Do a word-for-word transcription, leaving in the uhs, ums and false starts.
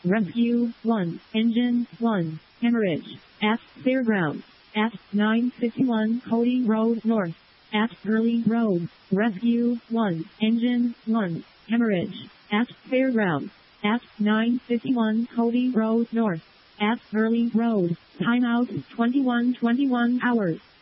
Rescue one, Engine one, Hemorrhage, at Fairgrounds, at nine fifty-one Cody Road North, at Early Road. Rescue one, Engine one, Hemorrhage, at Fairgrounds, at nine fifty-one Cody Road North, at Early Road. Timeout twenty-one twenty-one hours.